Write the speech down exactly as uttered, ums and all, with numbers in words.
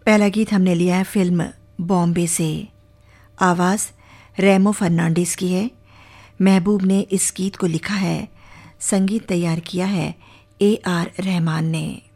पहला गीत हमने लिया है फिल्म बॉम्बे से। आवाज़ रेमो फर्नांडिस की है। महबूब ने इस गीत को लिखा है, संगीत तैयार किया है ए आर रहमान ने।